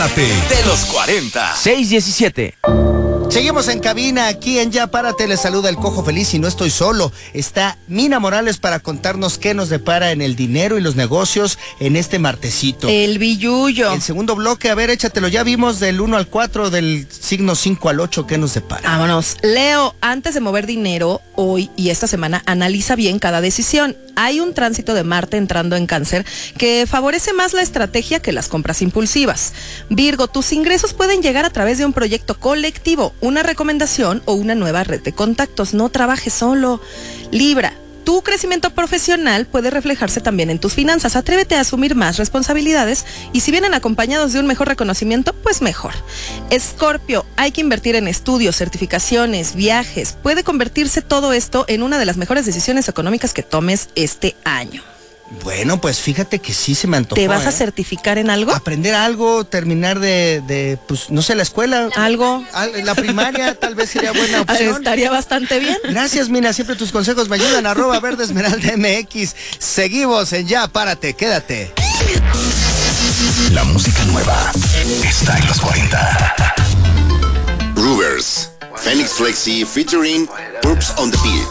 De los 40. 6:17. Seguimos en cabina, aquí en Ya Párate, les saluda el Cojo Feliz y no estoy solo. Está Mina Morales para contarnos qué nos depara en el dinero y los negocios en este martesito. El billullo. El segundo bloque, a ver, échatelo. Ya vimos del 1 al 4, del signo 5 al 8, ¿qué nos depara? Vámonos. Leo, antes de mover dinero, hoy y esta semana, analiza bien cada decisión. Hay un tránsito de Marte entrando en Cáncer que favorece más la estrategia que las compras impulsivas. Virgo, tus ingresos pueden llegar a través de un proyecto colectivo, una recomendación o una nueva red de contactos. No trabajes solo. Libra, tu crecimiento profesional puede reflejarse también en tus finanzas. Atrévete a asumir más responsabilidades y si vienen acompañados de un mejor reconocimiento, pues mejor. Escorpio, hay que invertir en estudios, certificaciones, viajes. Puede convertirse todo esto en una de las mejores decisiones económicas que tomes este año. Bueno, pues fíjate que sí se me antojó. ¿Te vas a certificar en algo? Aprender algo, terminar pues, no sé, la escuela. ¿Algo? La primaria tal vez sería buena opción. Estaría bastante bien. Gracias, Mina, siempre tus consejos me ayudan. @verdesmeraldamx. Seguimos en Ya Párate, quédate. La música nueva está en los 40. Rubers, Phoenix Flexi featuring Purps on the Beat.